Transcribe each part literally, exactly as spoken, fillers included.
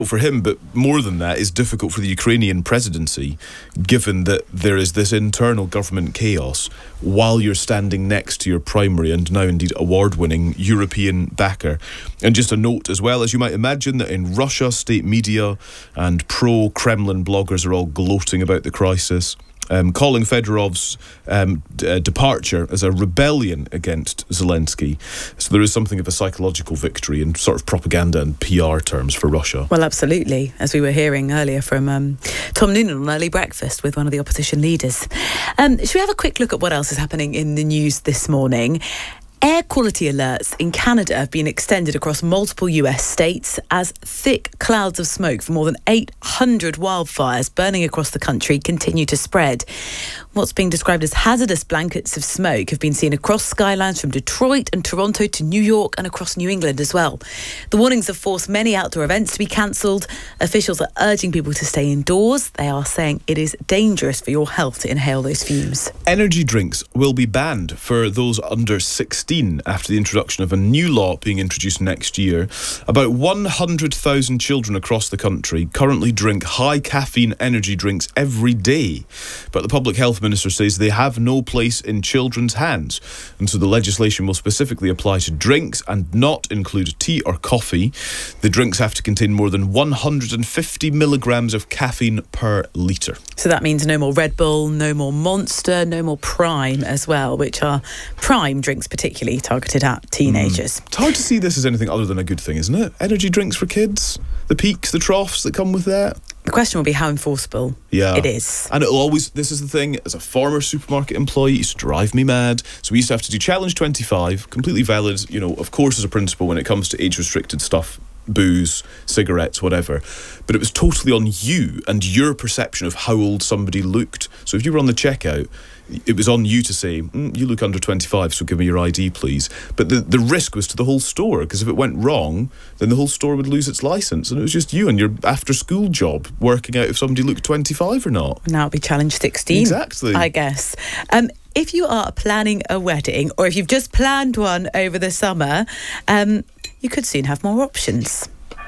for him, but more than that, is difficult for the Ukrainian presidency, given that there is this internal government chaos while you're standing next to your primary and now indeed award-winning European backer. And just a note as well, as you might imagine, that in Russia, state media and pro-Kremlin bloggers are all gloating about the crisis. Um, calling Fedorov's um, d- uh, departure as a rebellion against Zelensky. So there is something of a psychological victory in sort of propaganda and P R terms for Russia. Well, absolutely, as we were hearing earlier from um, Tom Noonan on Early Breakfast with one of the opposition leaders. Um, should we have a quick look at what else is happening in the news this morning? Air quality alerts in Canada have been extended across multiple U S states as thick clouds of smoke from more than eight hundred wildfires burning across the country continue to spread. What's being described as hazardous blankets of smoke have been seen across skylines from Detroit and Toronto to New York and across New England as well. The warnings have forced many outdoor events to be cancelled. Officials are urging people to stay indoors. They are saying it is dangerous for your health to inhale those fumes. Energy drinks will be banned for those under sixteen after the introduction of a new law being introduced next year. About one hundred thousand children across the country currently drink high caffeine energy drinks every day. But the Public Health Minister says they have no place in children's hands. And so the legislation will specifically apply to drinks and not include tea or coffee. The drinks have to contain more than one hundred fifty milligrams of caffeine per litre. So that means no more Red Bull, no more Monster, no more Prime as well, which are prime drinks particularly targeted at teenagers. Mm. It's hard to see this as anything other than a good thing, isn't it? Energy drinks for kids, the peaks, the troughs that come with that. The question will be how enforceable yeah. it is. And it'll always, this is the thing, as a former supermarket employee, it used to drive me mad. So we used to have to do Challenge twenty-five, completely valid, you know, of course as a principle when it comes to age-restricted stuff, booze, cigarettes, whatever. But it was totally on you and your perception of how old somebody looked. So if you were on the checkout, it was on you to say, mm, you look under twenty-five, so give me your I D, please. But the, the risk was to the whole store, because if it went wrong, then the whole store would lose its licence. And it was just you and your after-school job working out if somebody looked twenty-five or not. Now it'll be Challenge sixteen. Exactly. I guess. Um, if you are planning a wedding, or if you've just planned one over the summer, um, you could soon have more options.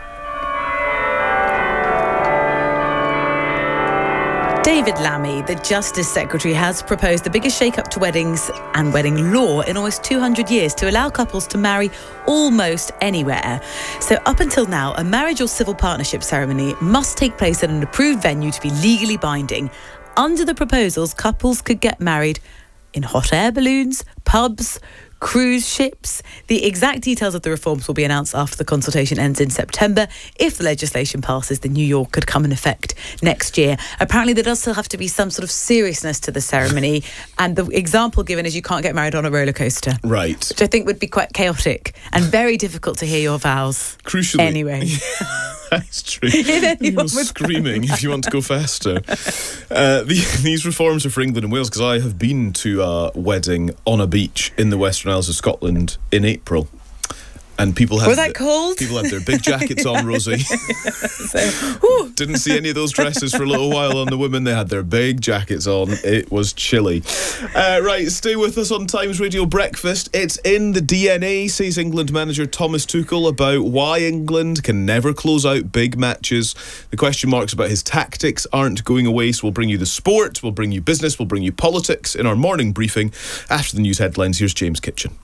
David Lammy, the Justice Secretary, has proposed the biggest shake-up to weddings and wedding law in almost two hundred years to allow couples to marry almost anywhere. So up until now, a marriage or civil partnership ceremony must take place at an approved venue to be legally binding. Under the proposals, couples could get married in hot air balloons, pubs, cruise ships. The exact details of the reforms will be announced after the consultation ends in September. If the legislation passes, the New York could come in effect next year. Apparently, there does still have to be some sort of seriousness to the ceremony. And the example given is you can't get married on a roller coaster. Right. Which I think would be quite chaotic and very difficult to hear your vows. Crucially. Anyway. That's true. You're screaming if you want to go faster. Uh, the, these reforms are for England and Wales, because I have been to a wedding on a beach in the Western Isles of Scotland in April. And people had... Was that cold? People had their big jackets on, Rosie. so, Didn't see any of those dresses for a little while on the women. They had their big jackets on. It was chilly. Uh, right, stay with us on Times Radio Breakfast. It's in the D N A, says England manager Thomas Tuchel, about why England can never close out big matches. The question marks about his tactics aren't going away, so we'll bring you the sport, we'll bring you business, we'll bring you politics in our morning briefing. After the news headlines, here's James Kitchen.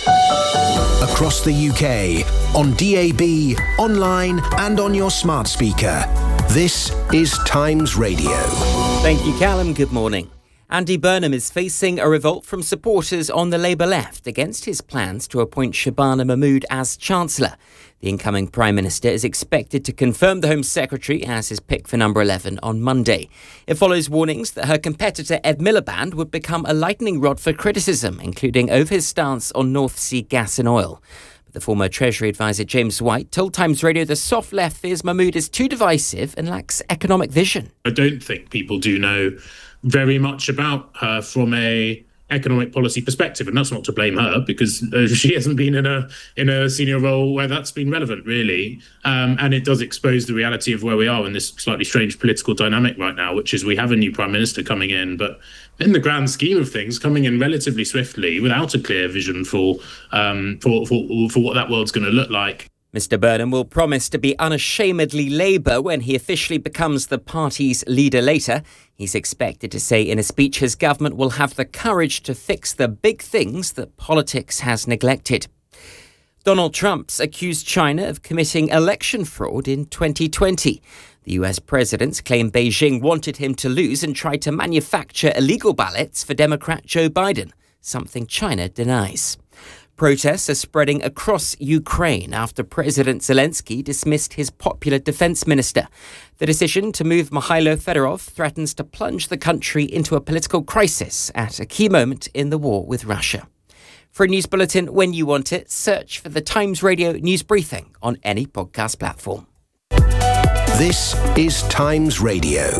Across the U K, on D A B, online and on your smart speaker. This is Times Radio. Thank you, Callum. Good morning. Andy Burnham is facing a revolt from supporters on the Labour left against his plans to appoint Shabana Mahmood as Chancellor. The incoming Prime Minister is expected to confirm the Home Secretary as his pick for number eleven on Monday. It follows warnings that her competitor Ed Miliband would become a lightning rod for criticism, including over his stance on North Sea gas and oil. But the former Treasury advisor James White told Times Radio the soft left fears Mahmood is too divisive and lacks economic vision. I don't think people do know very much about her from a economic policy perspective, and that's not to blame her, because uh, she hasn't been in a in a senior role where that's been relevant, really. Um, and it does expose the reality of where we are in this slightly strange political dynamic right now, which is we have a new Prime Minister coming in, but in the grand scheme of things, coming in relatively swiftly without a clear vision for um, for, for for what that world's going to look like. Mister Burnham will promise to be unashamedly Labour when he officially becomes the party's leader later. He's expected to say in a speech his government will have the courage to fix the big things that politics has neglected. Donald Trump's accused China of committing election fraud in twenty twenty. The U S president claimed Beijing wanted him to lose and tried to manufacture illegal ballots for Democrat Joe Biden, something China denies. Protests are spreading across Ukraine after President Zelensky dismissed his popular defense minister. The decision to move Mikhailo Fedorov threatens to plunge the country into a political crisis at a key moment in the war with Russia. For a news bulletin when you want it, search for the Times Radio News Briefing on any podcast platform. This is Times Radio.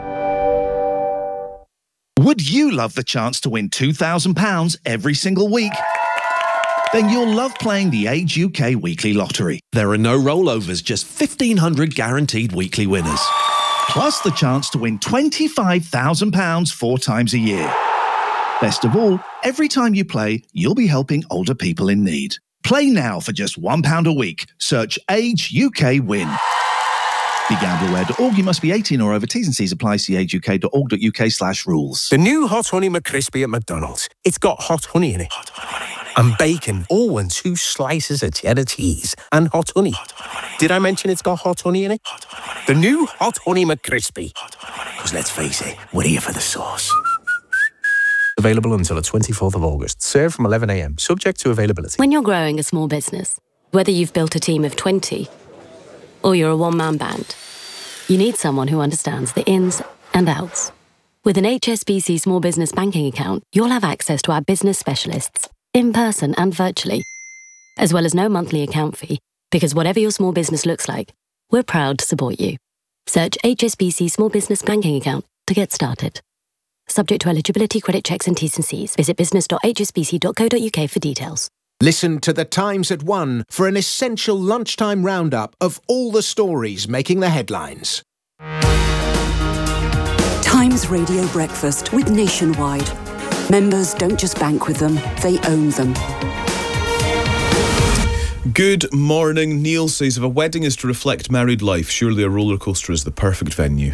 Would you love the chance to win two thousand pounds every single week? Then you'll love playing the Age U K Weekly Lottery. There are no rollovers, just fifteen hundred guaranteed weekly winners. Plus the chance to win twenty-five thousand pounds four times a year. Best of all, every time you play, you'll be helping older people in need. Play now for just one pound a week. Search Age U K Win. Be gamble aware dot org. You must be eighteen or over. T's and C's apply. See age u k dot org dot u k slash rules. The new Hot Honey McCrispy at McDonald's. It's got hot honey in it. Hot honey. And bacon, all in two slices of cheddar cheese and hot honey. hot honey. Did I mention it's got hot honey in it? Hot honey. The new Hot Honey McCrispy. Because let's face it, we're here for the sauce. Available until the twenty-fourth of August. Served from eleven a.m. Subject to availability. When you're growing a small business, whether you've built a team of twenty or you're a one-man band, you need someone who understands the ins and outs. With an H S B C Small Business Banking account, you'll have access to our business specialists, in person and virtually, as well as no monthly account fee, because whatever your small business looks like, we're proud to support you. Search H S B C Small Business Banking Account to get started. Subject to eligibility, credit checks and T's and C's. Visit business dot h s b c dot co dot u k for details. Listen to The Times at one for an essential lunchtime roundup of all the stories making the headlines. Times Radio Breakfast with Nationwide. Members don't just bank with them, they own them. Good morning. Neil says, if a wedding is to reflect married life, surely a roller coaster is the perfect venue.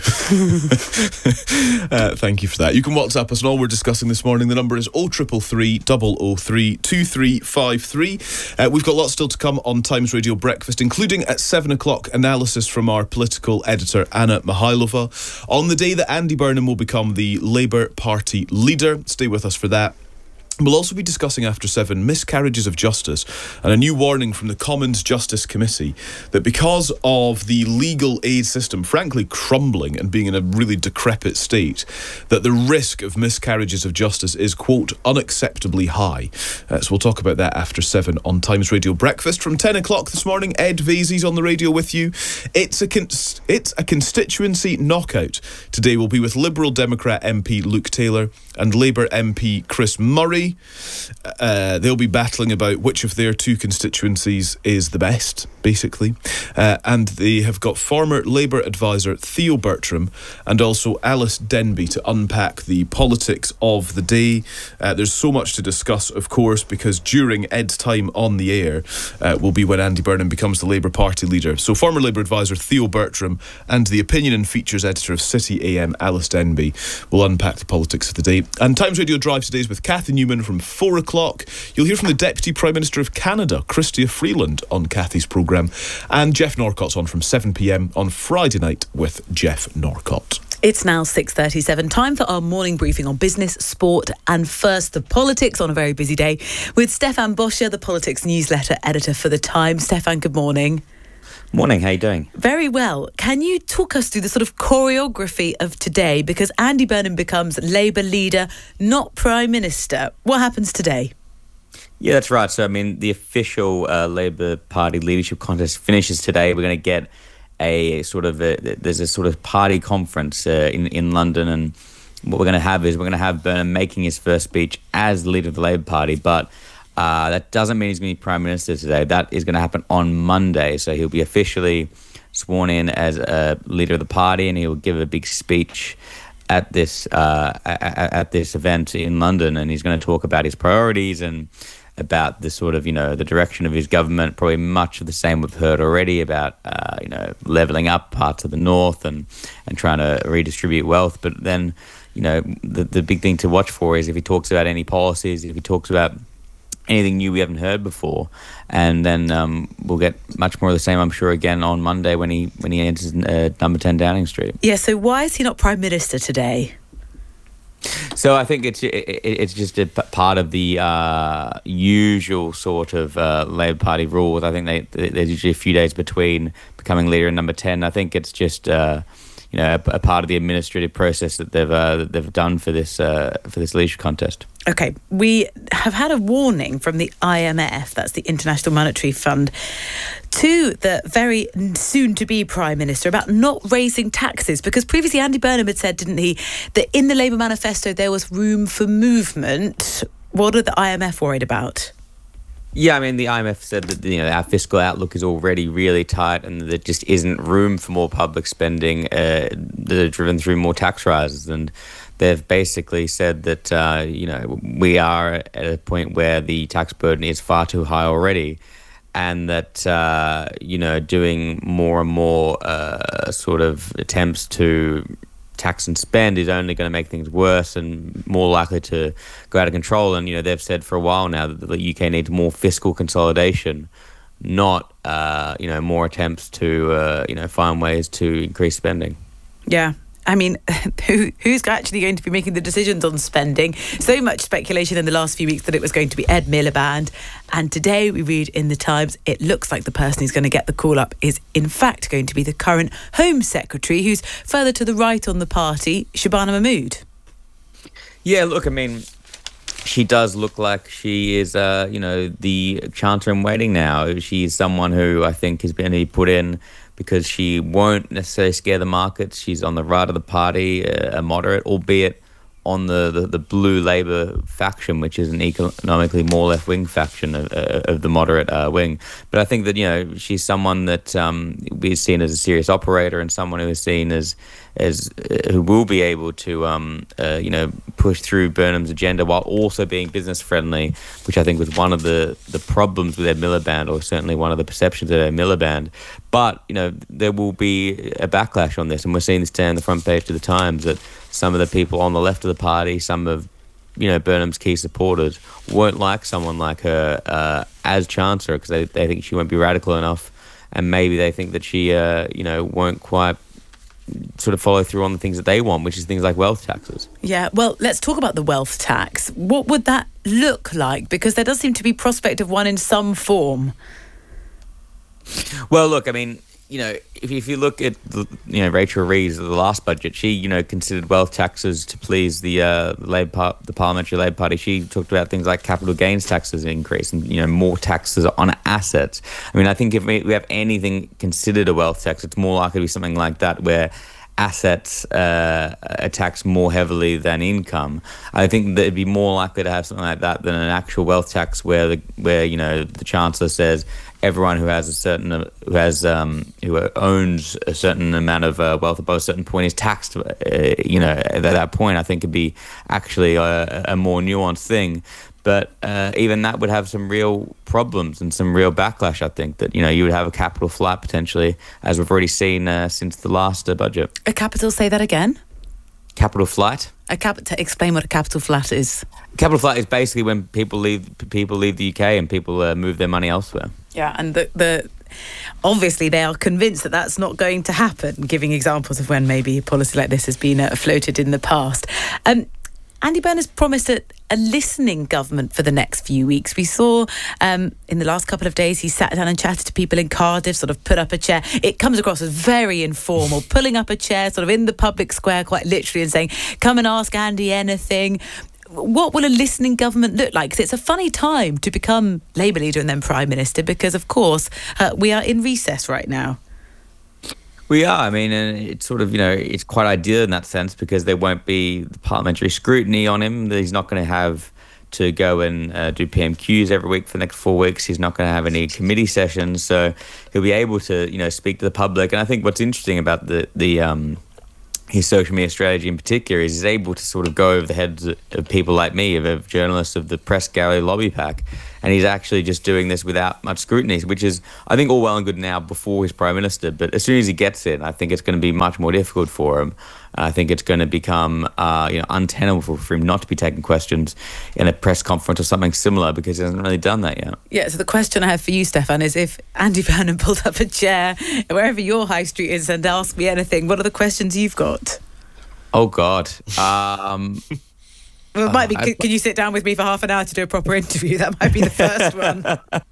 uh, thank you for that. You can WhatsApp us on all we're discussing this morning. The number is oh triple three, double oh three, two three five three. Uh, we've got lots still to come on Times Radio Breakfast, including at seven o'clock analysis from our political editor, Anna Mihailova, on the day that Andy Burnham will become the Labour Party leader. Stay with us for that. We'll also be discussing after seven miscarriages of justice and a new warning from the Commons Justice Committee that because of the legal aid system frankly crumbling and being in a really decrepit state, that the risk of miscarriages of justice is, quote, unacceptably high. Uh, so we'll talk about that after seven on Times Radio Breakfast. From ten o'clock this morning, Ed Vaizey's on the radio with you. It's a, cons- it's a constituency knockout. Today we'll be with Liberal Democrat M P Luke Taylor and Labour M P Chris Murray. Uh, they'll be battling about which of their two constituencies is the best, basically. Uh, and they have got former Labour advisor Theo Bertram and also Alice Denby to unpack the politics of the day. Uh, there's so much to discuss, of course, because during Ed's time on the air uh, will be when Andy Burnham becomes the Labour Party leader. So former Labour advisor Theo Bertram and the opinion and features editor of City A M, Alice Denby, will unpack the politics of the day. And Times Radio Drive today is with Cathy Newman from four o'clock. You'll hear from the Deputy Prime Minister of Canada, Chrystia Freeland, on Cathy's programme. And Jeff Norcott's on from seven p.m. on Friday night with Jeff Norcott. It's now six thirty-seven. Time for our morning briefing on business, sport and first the politics on a very busy day with Stefan Boscher, the politics newsletter editor for The Times. Stefan, good morning. Morning, how you doing? Very well. Can you talk us through the sort of choreography of today? Because Andy Burnham becomes Labour leader, not Prime Minister. What happens today? Yeah, that's right. So, I mean, the official uh, Labour Party leadership contest finishes today. We're going to get a sort of, a, there's a sort of party conference uh, in, in London, and what we're going to have is we're going to have Burnham making his first speech as the leader of the Labour Party, but Uh, that doesn't mean he's going to be Prime Minister today. That is going to happen on Monday. So he'll be officially sworn in as a leader of the party, and he'll give a big speech at this uh, at, at this event in London. And he's going to talk about his priorities and about the sort of, you know, the direction of his government. Probably much of the same we've heard already about, uh, you know, levelling up parts of the north and, and trying to redistribute wealth. But then, you know, the, the big thing to watch for is if he talks about any policies, if he talks about anything new we haven't heard before. And then um, we'll get much more of the same, I'm sure, again on Monday when he when he enters uh, number ten Downing Street. Yeah, so why is he not Prime Minister today? So I think it's it, it's just a p- part of the uh, usual sort of uh, Labour Party rules. I think they there's usually a few days between becoming leader and number ten. I think it's just uh, you know a, a part of the administrative process that they've uh, that they've done for this uh, for this leadership contest. Okay, we have had a warning from the I M F, that's the International Monetary Fund, to the very soon-to-be Prime Minister about not raising taxes, because previously Andy Burnham had said, didn't he, that in the Labour manifesto there was room for movement. What are the I M F worried about? Yeah, I mean, the I M F said that, you know, our fiscal outlook is already really tight and there just isn't room for more public spending uh, that are driven through more tax rises. And they've basically said that, uh, you know, we are at a point where the tax burden is far too high already, and that, uh, you know, doing more and more uh, sort of attempts to tax and spend is only going to make things worse and more likely to go out of control. And, you know, they've said for a while now that the U K needs more fiscal consolidation, not, uh, you know, more attempts to, uh, you know, find ways to increase spending. Yeah. I mean, who who's actually going to be making the decisions on spending? So much speculation in the last few weeks that it was going to be Ed Miliband. And today we read in the Times, it looks like the person who's going to get the call up is in fact going to be the current Home Secretary, who's further to the right on the party, Shabana Mahmood. Yeah, look, I mean, she does look like she is, uh, you know, the Chancellor in waiting now. She's someone who I think has been put in because she won't necessarily scare the markets. She's on the right of the party, a moderate, albeit on the, the, the blue Labour faction, which is an economically more left-wing faction of, of the moderate uh, wing. But I think that, you know, she's someone that um, is seen as a serious operator and someone who is seen as as uh, who will be able to, um, uh, you know, push through Burnham's agenda while also being business-friendly, which I think was one of the, the problems with Ed Miliband, or certainly one of the perceptions of Ed Miliband. But, you know, there will be a backlash on this, and we're seeing this today on the front page of the Times, that some of the people on the left of the party, some of, you know, Burnham's key supporters, won't like someone like her uh, as Chancellor because they, they think she won't be radical enough, and maybe they think that she, uh, you know, won't quite sort of follow through on the things that they want, which is things like wealth taxes. Yeah, well, let's talk about the wealth tax. What would that look like? Because there does seem to be prospect of one in some form. Well, look, I mean, you know, if, if you look at, the, you know, Rachel Reeves, the last budget, she, you know, considered wealth taxes to please the uh, Labour Par- the Parliamentary Labour Party. She talked about things like capital gains taxes increase and, you know, more taxes on assets. I mean, I think if we, we have anything considered a wealth tax, it's more likely to be something like that, where assets uh, are taxed more heavily than income. I think that it'd be more likely to have something like that than an actual wealth tax where, the, where you know, the Chancellor says everyone who has a certain who has um, who owns a certain amount of uh, wealth above a certain point is taxed. Uh, you know, at that point, I think it'd be actually a, a more nuanced thing. But uh, even that would have some real problems and some real backlash. I think that, you know, you would have a capital flight potentially, as we've already seen uh, since the last uh, budget. A capital, say that again? Capital flight. A cap- to explain what a capital flight is. Capital flight is basically when people leave people leave the U K and people uh, move their money elsewhere. Yeah, and the, the obviously they are convinced that that's not going to happen, giving examples of when maybe a policy like this has been uh, floated in the past. Um, Andy Burnham has promised a, a listening government for the next few weeks. We saw um, in the last couple of days he sat down and chatted to people in Cardiff, sort of put up a chair. It comes across as very informal, pulling up a chair sort of in the public square quite literally and saying, come and ask Andy anything. What will a listening government look like? Because it's a funny time to become Labour leader and then Prime Minister because, of course, uh, we are in recess right now. We are. I mean, and it's sort of, you know, it's quite ideal in that sense because there won't be the parliamentary scrutiny on him. He's not going to have to go and uh, do P M Qs every week for the next four weeks. He's not going to have any committee sessions. So he'll be able to, you know, speak to the public. And I think what's interesting about the, the um, his social media strategy in particular is he's able to sort of go over the heads of people like me, of, of journalists, of the press gallery lobby pack, and he's actually just doing this without much scrutiny, which is, I think, all well and good now before he's Prime Minister, but as soon as he gets in, I think it's going to be much more difficult for him. I think it's going to become uh, you know, untenable for him not to be taking questions in a press conference or something similar, because he hasn't really done that yet. Yeah, so the question I have for you, Stefan, is if Andy Burnham pulled up a chair wherever your high street is and asked me anything, what are the questions you've got? Oh, God. Um... Well, it might be. Uh, can, can you sit down with me for half an hour to do a proper interview? That might be the first one.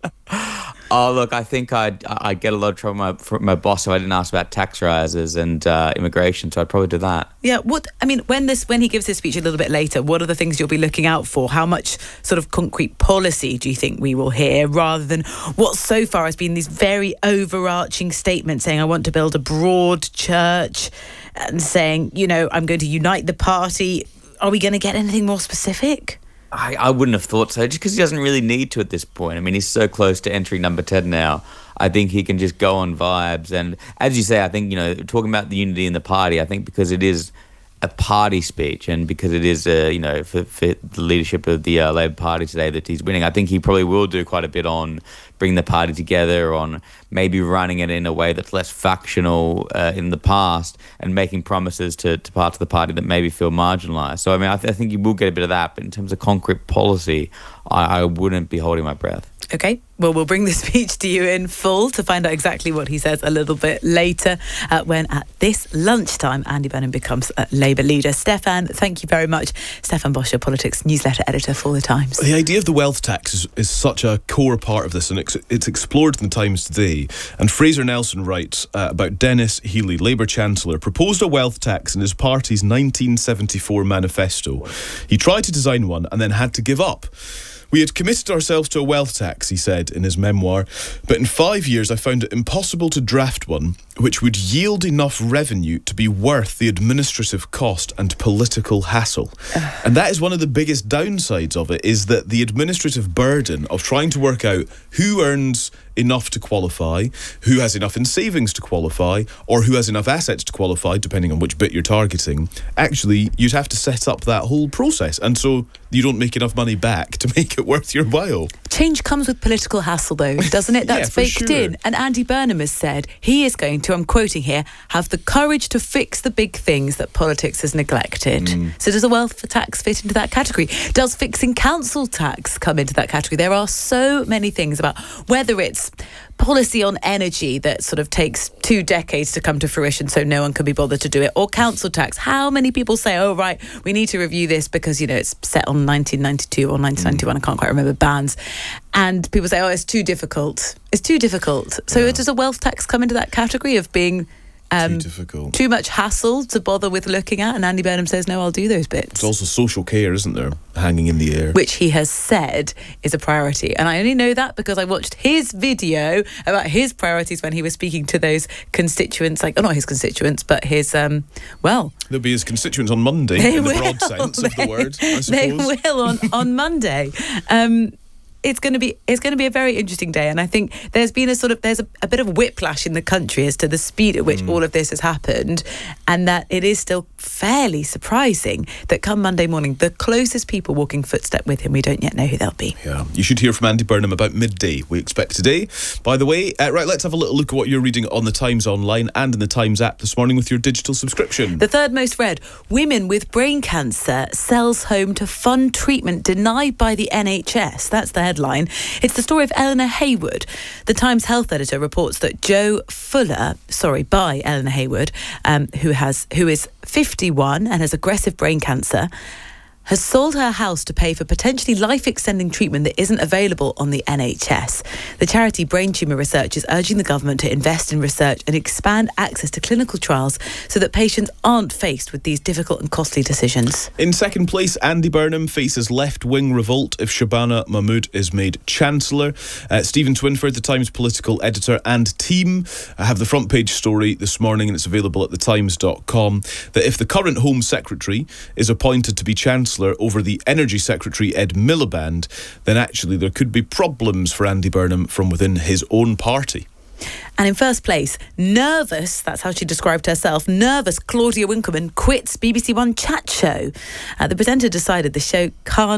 Oh, look, I think I'd, I'd get a lot of trouble from my, from my boss if I didn't ask about tax rises and uh, immigration, so I'd probably do that. Yeah, what I mean, when this when he gives his speech a little bit later, what are the things you'll be looking out for? How much sort of concrete policy do you think we will hear, rather than what so far has been these very overarching statements saying, I want to build a broad church, and saying, you know, I'm going to unite the party. Are we going to get anything more specific? I, I wouldn't have thought so, just because he doesn't really need to at this point. I mean, he's so close to entering number ten now. I think he can just go on vibes. And as you say, I think, you know, talking about the unity in the party, I think because it is a party speech and because it is, uh, you know, for, for the leadership of the uh, Labour Party today that he's winning, I think he probably will do quite a bit on bringing the party together, on maybe running it in a way that's less factional uh, in the past, and making promises to, to parts of the party that maybe feel marginalised. So, I mean, I, th- I think you will get a bit of that, but in terms of concrete policy, I, I wouldn't be holding my breath. Okay, well, we'll bring the speech to you in full to find out exactly what he says a little bit later, uh, when at this lunchtime Andy Burnham becomes a Labour leader. Stefan, thank you very much. Stefan Boscher, politics newsletter editor for The Times. The idea of the wealth tax is, is such a core part of this, and it's, it's explored in The Times today. And Fraser Nelson writes uh, about Dennis Healey, Labour Chancellor, proposed a wealth tax in his party's nineteen seventy-four manifesto. He tried to design one and then had to give up. We had committed ourselves to a wealth tax, he said in his memoir, but in five years I found it impossible to draft one which would yield enough revenue to be worth the administrative cost and political hassle. And that is one of the biggest downsides of it, is that the administrative burden of trying to work out who earns enough to qualify, who has enough in savings to qualify, or who has enough assets to qualify, depending on which bit you're targeting, actually you'd have to set up that whole process. And so you don't make enough money back to make it worth your while. Change comes with political hassle, though, doesn't it? That's yeah, baked sure. in. And Andy Burnham has said he is going to, I'm quoting here, have the courage to fix the big things that politics has neglected. Mm. So does a wealth tax fit into that category? Does fixing council tax come into that category? There are so many things about whether it's policy on energy that sort of takes two decades to come to fruition so no one can be bothered to do it, or council tax. How many people say, oh, right, we need to review this because, you know, it's set on nineteen ninety-two or nineteen ninety-one, mm. I can't quite remember bands. And people say, oh, it's too difficult. It's too difficult. So yeah. Does a wealth tax come into that category of being Um, too difficult. Too much hassle to bother with looking at? And Andy Burnham says, no, I'll do those bits. There's also social care, isn't there, hanging in the air? Which he has said is a priority. And I only know that because I watched his video about his priorities when he was speaking to those constituents, like, oh, not his constituents, but his, um, well... There'll be his constituents on Monday, in the broad sense they, of the word, I suppose. They will on, on Monday. Um... It's going to be it's going to be a very interesting day, and I think there's been a sort of there's a, a bit of whiplash in the country as to the speed at which mm. all of this has happened, and that it is still fairly surprising that come Monday morning, the closest people walking footstep with him, we don't yet know who they'll be. Yeah, you should hear from Andy Burnham about midday, we expect today. By the way, uh, right, let's have a little look at what you're reading on the Times Online and in the Times app this morning with your digital subscription. The third most read: women with brain cancer sells home to fund treatment denied by the N H S. That's the headline. It's the story of Eleanor Haywood. The Times health editor reports that Jo Fuller, sorry, by Eleanor Haywood, um, who has who is fifty-one and has aggressive brain cancer, has sold her house to pay for potentially life-extending treatment that isn't available on the N H S. The charity Brain Tumour Research is urging the government to invest in research and expand access to clinical trials so that patients aren't faced with these difficult and costly decisions. In second place, Andy Burnham faces left-wing revolt if Shabana Mahmood is made Chancellor. Uh, Stephen Twinford, the Times political editor, and team have the front page story this morning, and it's available at the times dot com, that if the current Home Secretary is appointed to be Chancellor over the Energy Secretary Ed Miliband, then actually there could be problems for Andy Burnham from within his own party. And in first place, nervous, that's how she described herself, nervous Claudia Winkleman quits B B C One chat show. Uh, the presenter decided the show can't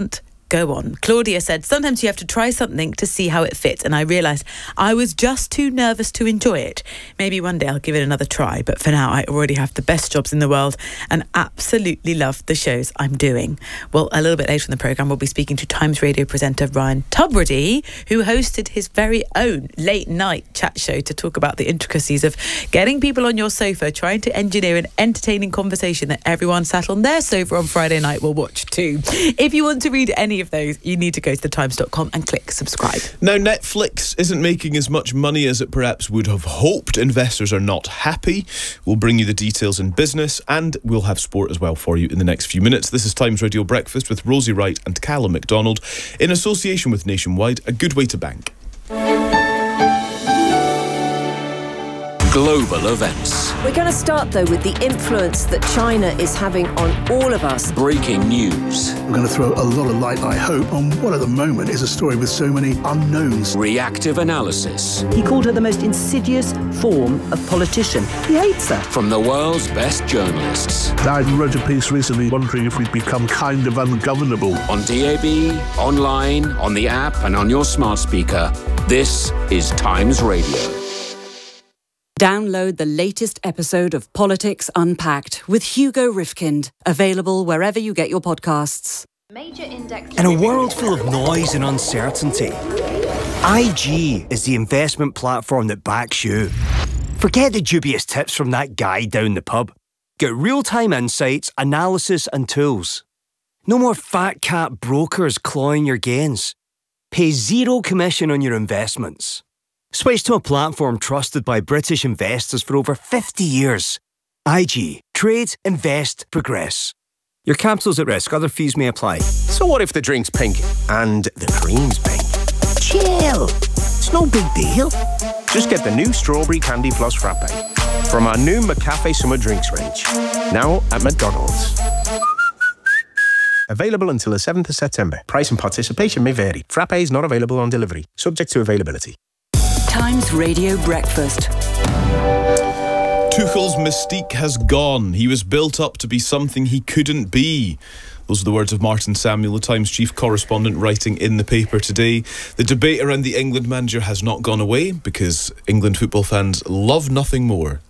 go on. Claudia said, sometimes you have to try something to see how it fits, and I realised I was just too nervous to enjoy it. Maybe one day I'll give it another try, but for now I already have the best jobs in the world and absolutely love the shows I'm doing. Well, a little bit later in the programme, we'll be speaking to Times Radio presenter Ryan Tubridy, who hosted his very own late night chat show to talk about the intricacies of getting people on your sofa, trying to engineer an entertaining conversation that everyone sat on their sofa on Friday night will watch too. If you want to read any of those, you need to go to the times dot com and click subscribe. Now, Netflix isn't making as much money as it perhaps would have hoped. Investors are not happy. We'll bring you the details in business, and we'll have sport as well for you in the next few minutes. This is Times Radio Breakfast with Rosie Wright and Callum McDonald in association with Nationwide, a good way to bank. Global events. We're going to start, though, with the influence that China is having on all of us. Breaking news. We're going to throw a lot of light, I hope, on what at the moment is a story with so many unknowns. Reactive analysis. He called her the most insidious form of politician. He hates her. From the world's best journalists. I wrote a piece recently wondering if we'd become kind of ungovernable. On D A B, online, on the app, and on your smart speaker. This is Times Radio. Download the latest episode of Politics Unpacked with Hugo Rifkind, available wherever you get your podcasts. Major index. In a world full of noise and uncertainty, I G is the investment platform that backs you. Forget the dubious tips from that guy down the pub. Get real-time insights, analysis and tools. No more fat cat brokers clawing your gains. Pay zero commission on your investments. Switch to a platform trusted by British investors for over fifty years. I G. Trade, invest, progress. Your capital's at risk. Other fees may apply. So what if the drink's pink and the cream's pink? Chill. It's no big deal. Just get the new Strawberry Candy Plus Frappe from our new McCafe Summer Drinks range. Now at McDonald's. Available until the seventh of September. Price and participation may vary. Frappe is not available on delivery. Subject to availability. Times Radio Breakfast. Tuchel's mystique has gone. He was built up to be something he couldn't be. Those are the words of Martin Samuel, the Times chief correspondent, writing in the paper today. The debate around the England manager has not gone away because England football fans love nothing more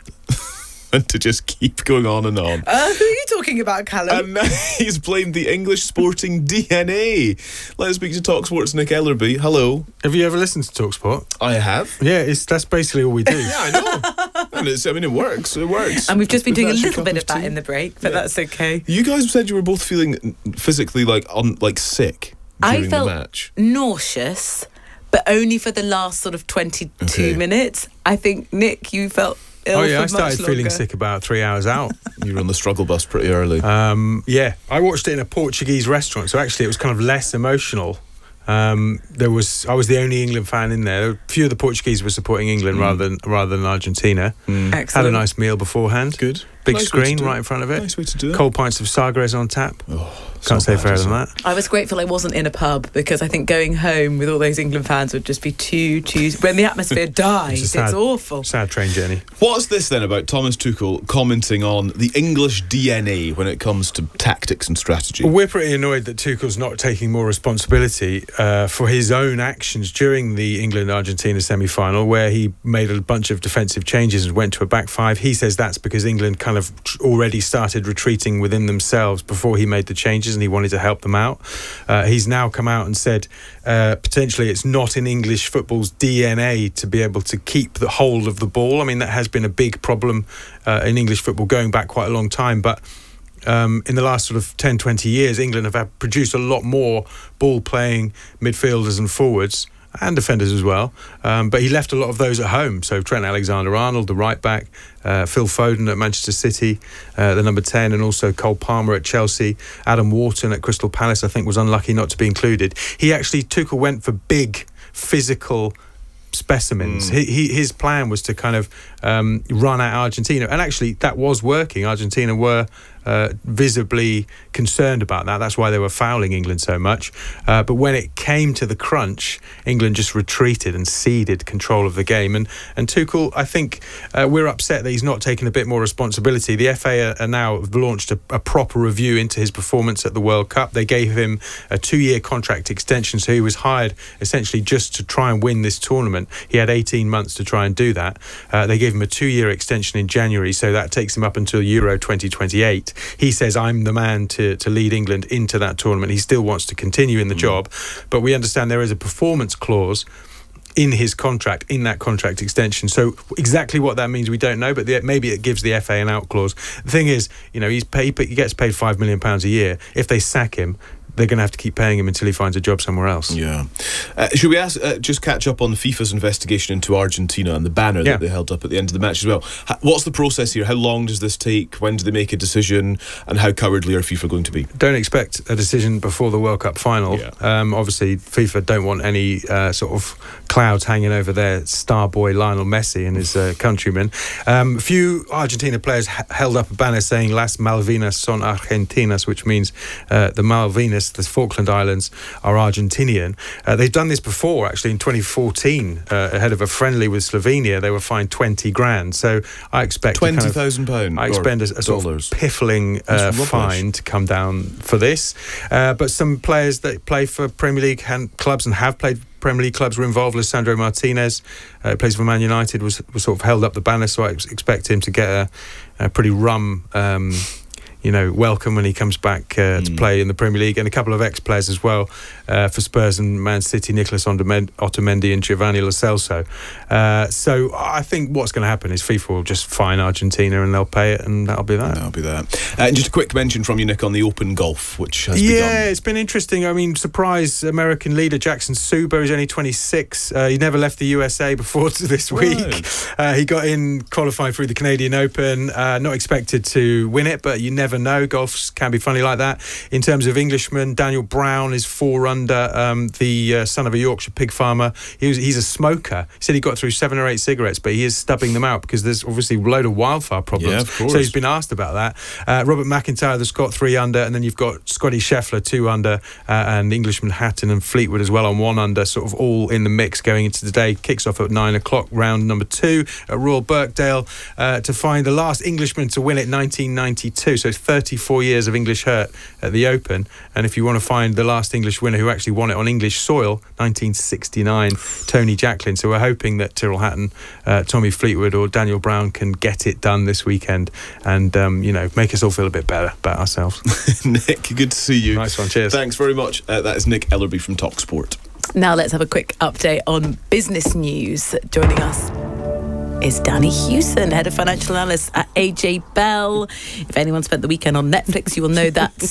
and to just keep going on and on. Uh, who are you talking about, Callum? And now he's blamed the English sporting D N A. Let's speak to TalkSport's Nick Ellerby. Hello. Have you ever listened to TalkSport? I have. Yeah, it's that's basically all we do. Yeah, I know. And it's, I mean, it works. It works. And we've just been If doing a that's your little cup bit of that tea. in the break, but Yeah. that's okay. You guys said you were both feeling physically like on like sick during I felt the match. nauseous, but only for the last sort of twenty-two Okay. minutes. I think, Nick, you felt ill Oh yeah, for I much started feeling longer. sick about three hours out. You were on the struggle bus pretty early. Um, yeah, I watched it in a Portuguese restaurant, so actually it was kind of less emotional. Um, there was I was the only England fan in there. A few of the Portuguese were supporting England Mm. rather than rather than Argentina. Mm. Had a Excellent. nice meal beforehand. Good. Big Nice way to screen do it. right in front of it. Nice way to do it. Cold pints of Sagres on tap. Oh, Can't it's say not bad, fairer is than it? that. I was grateful I wasn't in a pub because I think going home with all those England fans would just be too, too... When the atmosphere dies, It's it's, a sad- awful. Sad train journey. What's this then about Thomas Tuchel commenting on the English D N A when it comes to tactics and strategy? Well, we're pretty annoyed that Tuchel's not taking more responsibility uh, for his own actions during the England-Argentina semi-final, where he made a bunch of defensive changes and went to a back five. He says that's because England kind of tr- already started retreating within themselves before he made the changes, and he wanted to help them out. Uh, he's now come out and said uh, potentially it's not in English football's D N A to be able to keep the hold of the ball. I mean, that has been a big problem uh, in English football going back quite a long time, but Um, in the last sort of ten, twenty years, England have had produced a lot more ball-playing midfielders and forwards and defenders as well. Um, but he left a lot of those at home. So Trent Alexander-Arnold, the right-back, uh, Phil Foden at Manchester City, uh, the number ten, and also Cole Palmer at Chelsea. Adam Wharton at Crystal Palace, I think, was unlucky not to be included. He actually, Tuchel went for big, physical specimens. Mm. He, he, his plan was to kind of um, run at Argentina, and actually that was working. Argentina were uh, visibly concerned about that. That's why they were fouling England so much. Uh, but when it came to the crunch, England just retreated and ceded control of the game. And and Tuchel, I think uh, we're upset that he's not taken a bit more responsibility. The F A are, are now have launched a, a proper review into his performance at the World Cup. They gave him a two-year contract extension, so he was hired essentially just to try and win this tournament. He had eighteen months to try and do that. Uh, they gave him a two-year extension in January, so that takes him up until Euro twenty twenty-eight. He says, I'm the man to, to lead England into that tournament. He still wants to continue in the mm. job, but we understand there is a performance clause in his contract, in that contract extension. So exactly what that means, we don't know, but the, maybe it gives the F A an out clause. The thing is, you know, he's pay, he gets paid five million pounds a year. If they sack him, they're going to have to keep paying him until he finds a job somewhere else. Yeah. Uh, should we ask, uh, just catch up on FIFA's investigation into Argentina and the banner yeah. that they held up at the end of the match as well? How, what's the process here? How long does this take? When do they make a decision? And how cowardly are FIFA going to be? Don't expect a decision before the World Cup final. Yeah. Um, obviously, FIFA don't want any uh, sort of clouds hanging over their star boy Lionel Messi and his uh, countrymen. Um, a few Argentina players ha- held up a banner saying Las Malvinas son Argentinas, which means uh, the Malvinas, the Falkland Islands, are Argentinian. Uh, they've done this before, actually, in twenty fourteen, uh, ahead of a friendly with Slovenia. They were fined twenty grand. So I expect twenty thousand pounds. I expect a, a sort of piffling uh, fine to come down for this. Uh, but some players that play for Premier League hand, clubs and have played Premier League clubs were involved. Lisandro Martinez, uh, plays for Man United, was, was sort of held up the banner, so I expect him to get a, a pretty rum um, you know, welcome when he comes back uh, mm. to play in the Premier League, and a couple of ex-players as well uh, for Spurs and Man City, Nicolas Otamendi and Giovanni Lo Celso. Uh, so I think what's going to happen is FIFA will just fine Argentina and they'll pay it, and that'll be that. That'll be that. Uh, and just a quick mention from you, Nick, on the Open Golf, which has yeah, begun. Yeah, it's been interesting. I mean, surprise American leader Jackson Suba, he's only twenty-six. Uh, he never left the U S A before this week. Right. Uh, he got in, qualified through the Canadian Open, uh, not expected to win it, but you never know. Golf can be funny like that. In terms of Englishmen, Daniel Brown is four under, um, the uh, son of a Yorkshire pig farmer. He was, he's a smoker. He said he got through seven or eight cigarettes, but he is stubbing them out because there's obviously a load of wildfire problems. Yeah, of course. So he's been asked about that. Uh, Robert McIntyre, the Scot, three under, and then you've got Scotty Scheffler, two under, uh, and Englishman Hatton and Fleetwood as well on one under, sort of all in the mix going into the day. Kicks off at nine o'clock, round number two at Royal Birkdale, uh, to find the last Englishman to win it, nineteen ninety-two. So it's thirty-four years of English hurt at the Open, and if you want to find the last English winner who actually won it on English soil, nineteen sixty-nine, Tony Jacklin. So we're hoping that Tyrrell Hatton, uh, Tommy Fleetwood or Daniel Brown can get it done this weekend and um, you know, make us all feel a bit better about ourselves. Nick, good to see you. Nice one, cheers. Thanks very much. Uh, that is Nick Ellerby from TalkSport. Now let's have a quick update on business news. Joining us is Danny Hewson, head of financial analyst at A J Bell. If anyone spent the weekend on Netflix, you will know that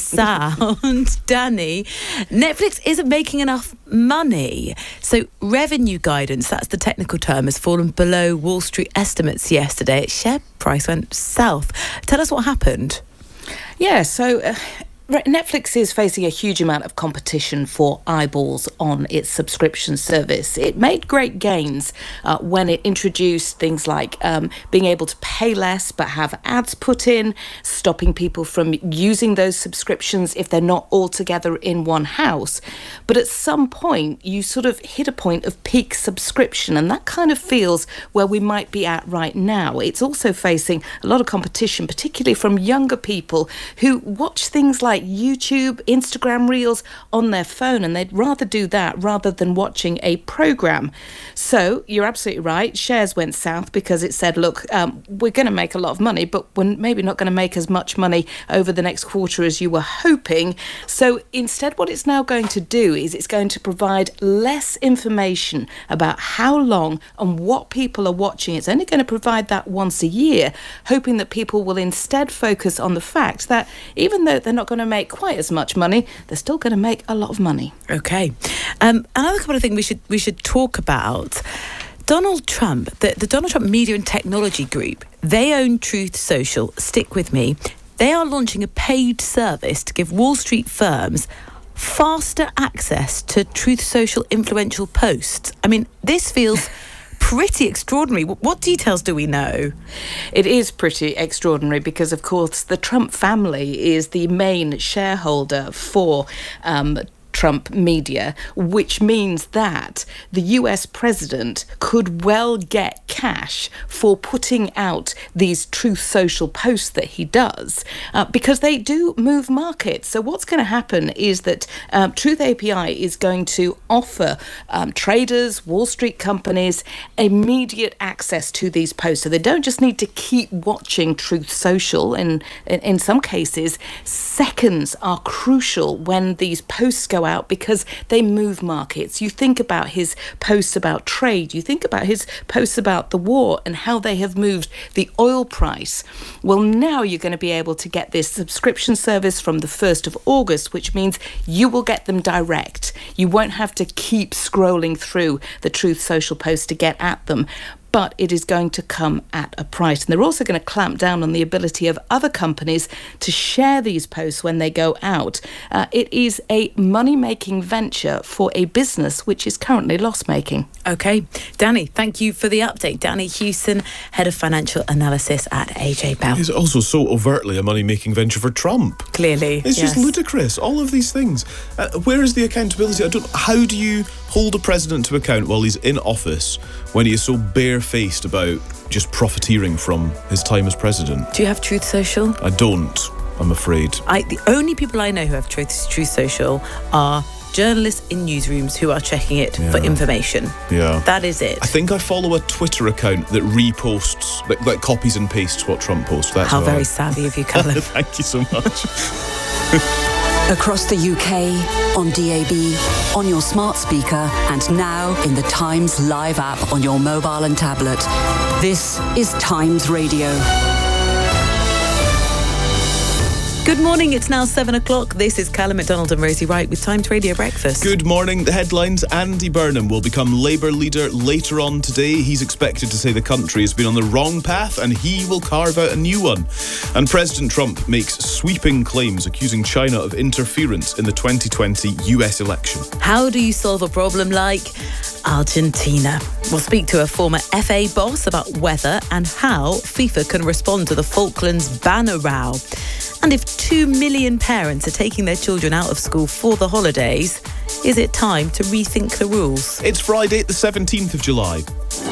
sound. Danny, Netflix isn't making enough money. So revenue guidance, that's the technical term, has fallen below Wall Street estimates yesterday. Its share price went south. Tell us what happened. Yeah, so Uh Netflix is facing a huge amount of competition for eyeballs on its subscription service. It made great gains uh, when it introduced things like um, being able to pay less but have ads put in, stopping people from using those subscriptions if they're not all together in one house. But at some point, you sort of hit a point of peak subscription, and that kind of feels where we might be at right now. It's also facing a lot of competition, particularly from younger people who watch things like YouTube, Instagram Reels on their phone, and they'd rather do that rather than watching a program. So you're absolutely right. Shares went south because it said, look, um, we're going to make a lot of money, but we're maybe not going to make as much money over the next quarter as you were hoping. So instead, what it's now going to do is it's going to provide less information about how long and what people are watching. It's only going to provide that once a year, hoping that people will instead focus on the fact that even though they're not going to make quite as much money, they're still going to make a lot of money. Okay. Um, another couple of things we should we should talk about. Donald Trump, the, the Donald Trump Media and Technology Group, they own Truth Social. Stick with me. They are launching a paid service to give Wall Street firms faster access to Truth Social influential posts. I mean, this feels pretty extraordinary. What details do we know? It is pretty extraordinary because, of course, the Trump family is the main shareholder for um, Trump Media, which means that the U S president could well get cash for putting out these Truth Social posts that he does, uh, because they do move markets. So what's going to happen is that um, Truth A P I is going to offer um, traders, Wall Street companies, immediate access to these posts. So they don't just need to keep watching Truth Social. And in, in some cases, seconds are crucial when these posts go out because they move markets. You think about his posts about trade, you think about his posts about the war and how they have moved the oil price. Well, now you're going to be able to get this subscription service from the first of August, which means you will get them direct. You won't have to keep scrolling through the Truth Social posts to get at them. But it is going to come at a price. And they're also going to clamp down on the ability of other companies to share these posts when they go out. Uh, it is a money-making venture for a business which is currently loss-making. OK. Danny, thank you for the update. Danny Hewson, Head of Financial Analysis at A J Bell. It's also so overtly a money-making venture for Trump. Clearly, It's yes. just ludicrous, all of these things. Uh, where is the accountability? I don't. How do you hold a president to account while he's in office when he is so barefaced about just profiteering from his time as president? Do you have Truth Social? I don't, I'm afraid. I, the only people I know who have Truth, Truth Social are journalists in newsrooms who are checking it Yeah. for information. Yeah. That is it. I think I follow a Twitter account that reposts, like, like copies and pastes what Trump posts. That's How how very I- savvy of you, Callum. Thank you so much. Across the U K, on D A B, on your smart speaker, and now in the Times Live app on your mobile and tablet. This is Times Radio. Good morning, it's now seven o'clock. This is Callum McDonald and Rosie Wright with Times Radio Breakfast. Good morning. The headlines: Andy Burnham will become Labour leader later on today. He's expected to say the country has been on the wrong path and he will carve out a new one. And President Trump makes sweeping claims accusing China of interference in the twenty twenty U S election. How do you solve a problem like Argentina? We'll speak to a former F A boss about weather and how FIFA can respond to the Falklands banner row. And if two million parents are taking their children out of school for the holidays, is it time to rethink the rules? It's Friday, the seventeenth of July.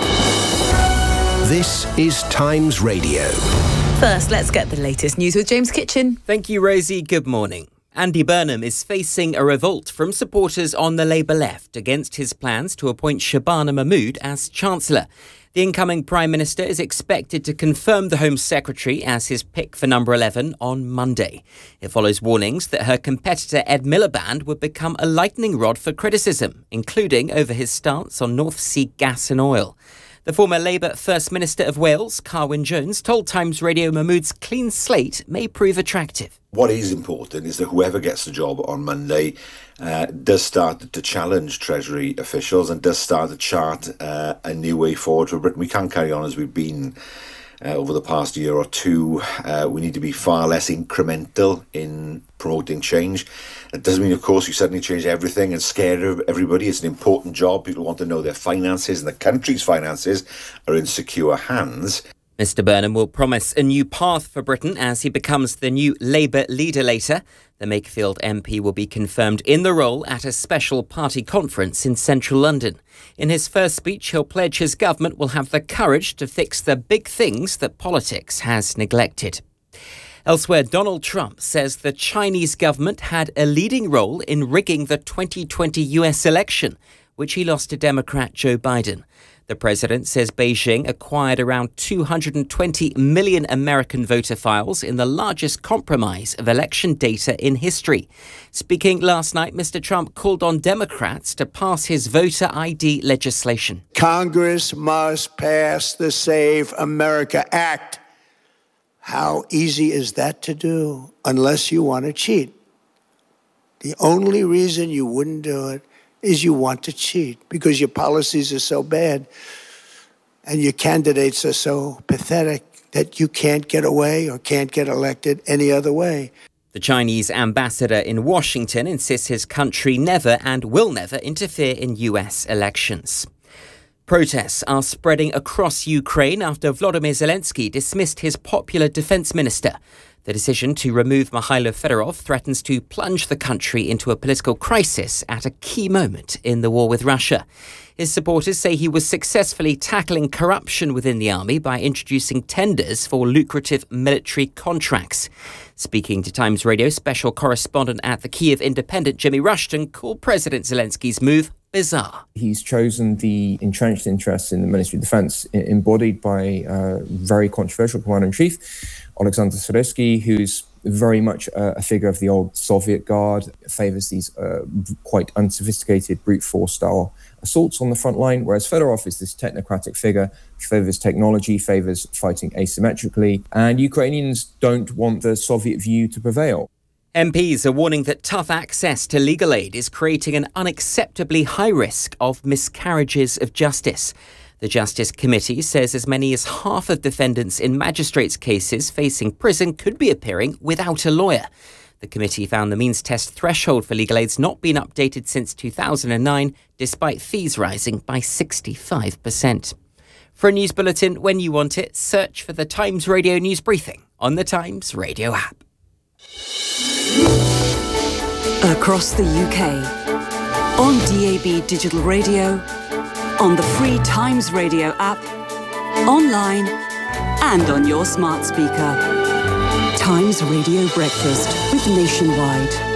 This is Times Radio. First, let's get the latest news with James Kitchen. Thank you, Rosie. Good morning. Andy Burnham is facing a revolt from supporters on the Labour left against his plans to appoint Shabana Mahmood as Chancellor. The incoming Prime Minister is expected to confirm the Home Secretary as his pick for number eleven on Monday. It follows warnings that her competitor Ed Miliband would become a lightning rod for criticism, including over his stance on North Sea gas and oil. The former Labour First Minister of Wales, Carwyn Jones, told Times Radio Mahmood's clean slate may prove attractive. What is important is that whoever gets the job on Monday uh, does start to challenge Treasury officials and does start to chart uh, a new way forward for Britain. We can't carry on as we've been uh, over the past year or two. Uh, we need to be far less incremental in promoting change. It doesn't mean, of course, you suddenly change everything and scare everybody. It's an important job. People want to know their finances, and the country's finances are in secure hands. Mr Burnham will promise a new path for Britain as he becomes the new Labour leader later. The Makefield M P will be confirmed in the role at a special party conference in central London. In his first speech, he'll pledge his government will have the courage to fix the big things that politics has neglected. Elsewhere, Donald Trump says the Chinese government had a leading role in rigging the twenty twenty U S election, which he lost to Democrat Joe Biden. The president says Beijing acquired around two hundred twenty million American voter files in the largest compromise of election data in history. Speaking last night, Mister Trump called on Democrats to pass his voter I D legislation. Congress must pass the Save America Act. How easy is that to do unless you want to cheat? The only reason you wouldn't do it is you want to cheat because your policies are so bad and your candidates are so pathetic that you can't get away or can't get elected any other way. The Chinese ambassador in Washington insists his country never and will never interfere in U S elections. Protests are spreading across Ukraine after Volodymyr Zelensky dismissed his popular defence minister. The decision to remove Mikhailo Fedorov threatens to plunge the country into a political crisis at a key moment in the war with Russia. His supporters say he was successfully tackling corruption within the army by introducing tenders for lucrative military contracts. Speaking to Times Radio, special correspondent at the Kyiv Independent, Jimmy Rushton, called President Zelensky's move bizarre. He's chosen the entrenched interests in the Ministry of Defence, embodied by uh, very controversial Commander-in-Chief, Alexander Syrsky, who's very much uh, a figure of the old Soviet Guard, favours these uh, quite unsophisticated brute force style assaults on the front line, whereas Fedorov is this technocratic figure, favours technology, favours fighting asymmetrically, and Ukrainians don't want the Soviet view to prevail. M Ps are warning that tough access to legal aid is creating an unacceptably high risk of miscarriages of justice. The Justice Committee says as many as half of defendants in magistrates' cases facing prison could be appearing without a lawyer. The committee found the means test threshold for legal aid's not been updated since two thousand nine, despite fees rising by sixty-five percent. For a news bulletin when you want it, search for the Times Radio News Briefing on the Times Radio app. Across the U K, on D A B Digital Radio, on the free Times Radio app, online and on your smart speaker. Times Radio Breakfast with Nationwide.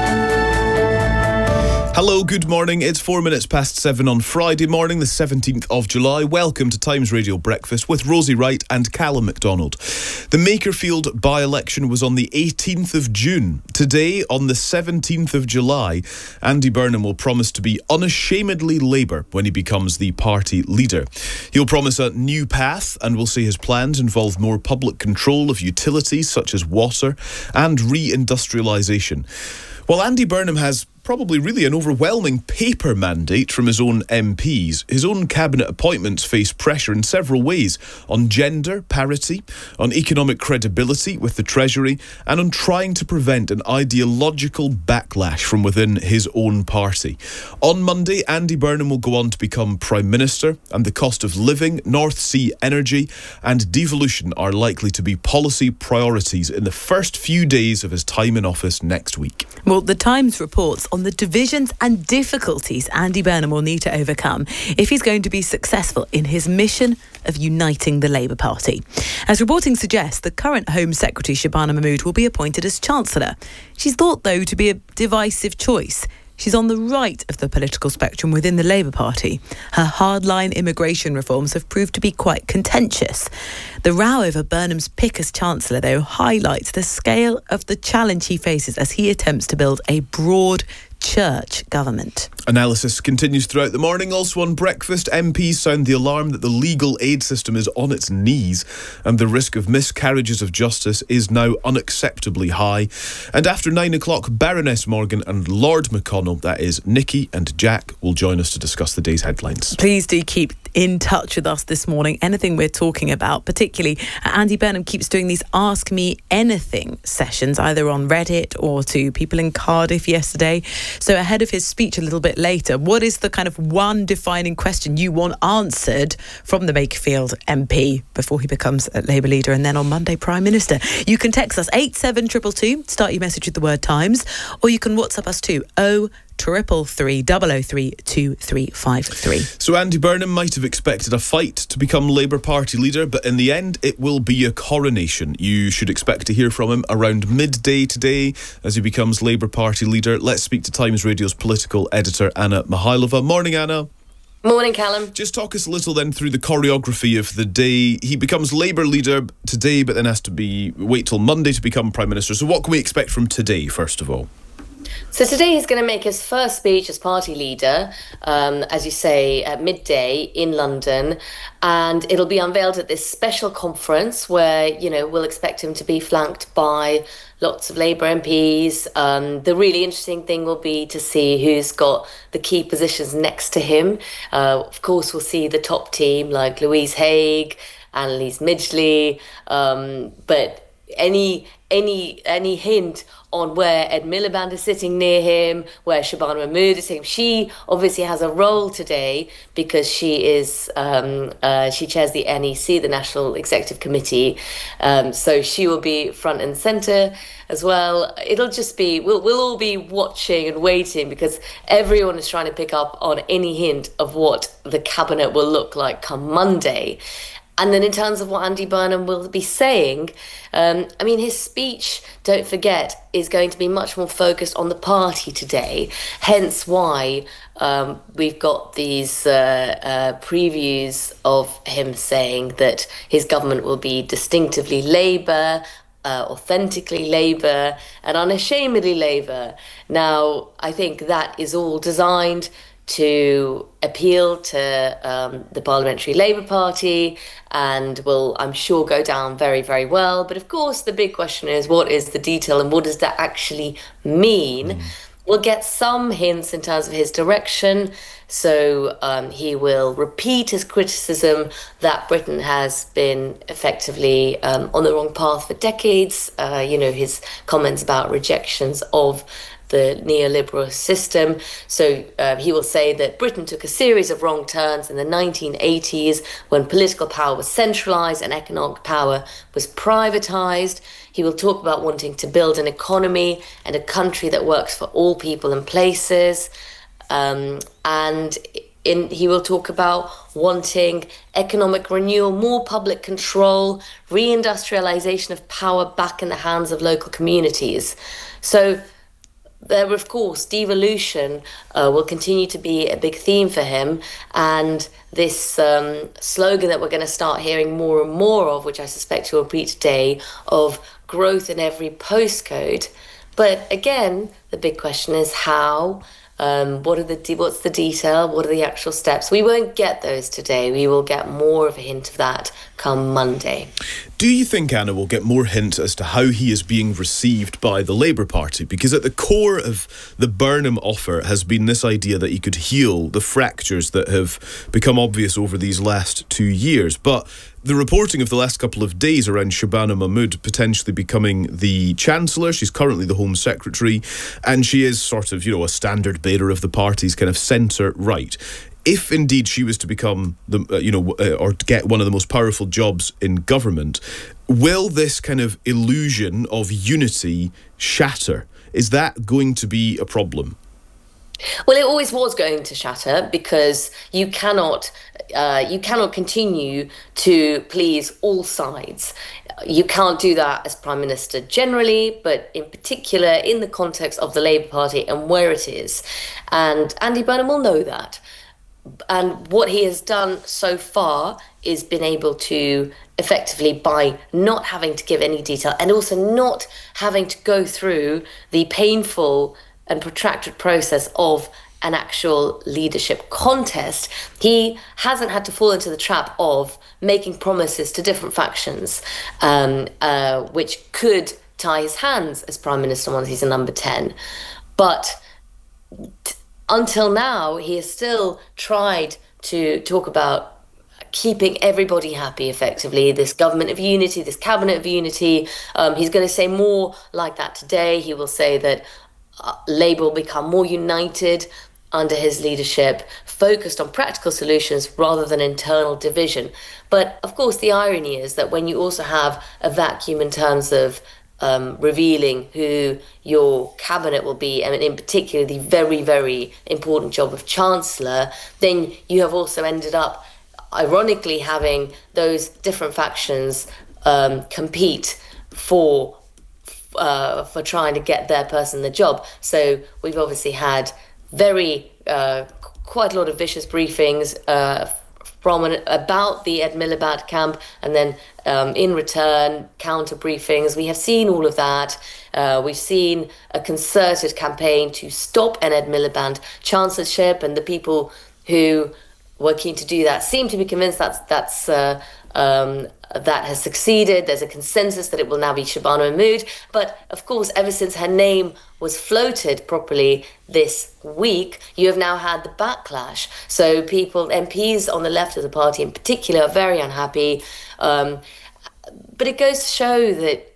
Hello, good morning. It's four minutes past seven on Friday morning, the seventeenth of July. Welcome to Times Radio Breakfast with Rosie Wright and Callum MacDonald. The Makerfield by-election was on the eighteenth of June. Today, on the seventeenth of July, Andy Burnham will promise to be unashamedly Labour when he becomes the party leader. He'll promise a new path and will say his plans involve more public control of utilities such as water and re-industrialisation. While Andy Burnham has probably really an overwhelming paper mandate from his own M Ps, his own cabinet appointments face pressure in several ways: on gender parity, on economic credibility with the Treasury, and on trying to prevent an ideological backlash from within his own party. On Monday, Andy Burnham will go on to become Prime Minister, and the cost of living, North Sea energy and devolution are likely to be policy priorities in the first few days of his time in office next week. Well, the Times reports on the divisions and difficulties Andy Burnham will need to overcome if he's going to be successful in his mission of uniting the Labour Party. As reporting suggests, the current Home Secretary Shabana Mahmood will be appointed as Chancellor. She's thought, though, to be a divisive choice. She's on the right of the political spectrum within the Labour Party. Her hardline immigration reforms have proved to be quite contentious. The row over Burnham's pick as Chancellor, though, highlights the scale of the challenge he faces as he attempts to build a broad church government. Analysis continues throughout the morning. Also on breakfast, M Ps sound the alarm that the legal aid system is on its knees and the risk of miscarriages of justice is now unacceptably high. And after nine o'clock, Baroness Morgan and Lord McConnell, that is Nicky and Jack, will join us to discuss the day's headlines. Please do keep in touch with us this morning. Anything we're talking about, particularly Andy Burnham keeps doing these Ask Me Anything sessions, either on Reddit or to people in Cardiff yesterday. So ahead of his speech a little bit later, what is the kind of one defining question you want answered from the Makerfield M P before he becomes a Labour leader and then on Monday Prime Minister? You can text us eight seven two two two, start your message with the word Times, or you can WhatsApp us too, oh triple three double oh three two three five three. So Andy Burnham might have expected a fight to become Labour Party leader, but in the end it will be a coronation. You should expect to hear from him around midday today as he becomes Labour Party leader. Let's speak to Times Radio's political editor Anna Mihailova. Morning, Anna. Morning, Callum. Just talk us a little then through the choreography of the day. He becomes Labour leader today, but then has to be wait till Monday to become Prime Minister. So what can we expect from today, first of all? So today he's going to make his first speech as party leader, um, as you say, at midday in London, and it'll be unveiled at this special conference where, you know, we'll expect him to be flanked by lots of Labour M Ps. Um, the really interesting thing will be to see who's got the key positions next to him. Uh, of course, we'll see the top team like Louise Haigh, Annalise Midgley, um, but any any any hint on where Ed Miliband is sitting near him, where Shabana Mahmood is sitting. She obviously has a role today because she is um, uh, she chairs the N E C, the National Executive Committee, um, so she will be front and centre as well. It'll just be we'll we'll all be watching and waiting because everyone is trying to pick up on any hint of what the cabinet will look like come Monday. And then in terms of what Andy Burnham will be saying, um, I mean, his speech, don't forget, is going to be much more focused on the party today. Hence why um, we've got these uh, uh, previews of him saying that his government will be distinctively Labour, uh, authentically Labour, and unashamedly Labour. Now, I think that is all designed to appeal to um, the Parliamentary Labour Party and will, I'm sure, go down very, very well. But of course, the big question is, what is the detail and what does that actually mean? Mm. We'll get some hints in terms of his direction. So um, he will repeat his criticism that Britain has been effectively um, on the wrong path for decades. Uh, you know, his comments about rejections of the neoliberal system. So uh, he will say that Britain took a series of wrong turns in the nineteen eighties when political power was centralised and economic power was privatised. He will talk about wanting to build an economy and a country that works for all people and places. Um, and in, he will talk about wanting economic renewal, more public control, reindustrialisation of power back in the hands of local communities. So there, of course, devolution uh, will continue to be a big theme for him. And this um, slogan that we're going to start hearing more and more of, which I suspect he'll repeat today, of growth in every postcode. But again, the big question is how, um, what are the de- what's the detail, what are the actual steps? We won't get those today. We will get more of a hint of that come Monday. Do you think, Anna, we'll get more hints as to how he is being received by the Labour Party? Because at the core of the Burnham offer has been this idea that he could heal the fractures that have become obvious over these last two years. But the reporting of the last couple of days around Shabana Mahmood potentially becoming the Chancellor, she's currently the Home Secretary, and she is sort of, you know, a standard bearer of the party's kind of centre-right. If indeed she was to become the, uh, you know, uh, or get one of the most powerful jobs in government, will this kind of illusion of unity shatter? Is that going to be a problem? Well, it always was going to shatter because you cannot, uh, you cannot continue to please all sides. You can't do that as Prime Minister generally, but in particular in the context of the Labour Party and where it is. And Andy Burnham will know that. And what he has done so far is been able to effectively, by not having to give any detail and also not having to go through the painful and protracted process of an actual leadership contest, he hasn't had to fall into the trap of making promises to different factions, um, uh, which could tie his hands as Prime Minister once he's a number ten. But t- until now, he has still tried to talk about keeping everybody happy, effectively, this government of unity, this cabinet of unity. Um, he's going to say more like that today. He will say that uh, Labour will become more united under his leadership, focused on practical solutions rather than internal division. But, of course, the irony is that when you also have a vacuum in terms of Um, revealing who your cabinet will be, and in particular the very, very important job of Chancellor, then you have also ended up, ironically, having those different factions um, compete for uh, for trying to get their person the job. So we've obviously had very, uh, quite a lot of vicious briefings uh, from an, about the Ed Miliband camp, and then um, in return, counter briefings. We have seen all of that. Uh, we've seen a concerted campaign to stop an Ed Miliband chancellorship, and the people who were keen to do that seem to be convinced that's, that's uh, um, that has succeeded. There's a consensus that it will now be Shabana Mahmood. But of course, ever since her name was floated properly this week, you have now had the backlash. So people, M Ps on the left of the party in particular, are very unhappy. Um, but it goes to show that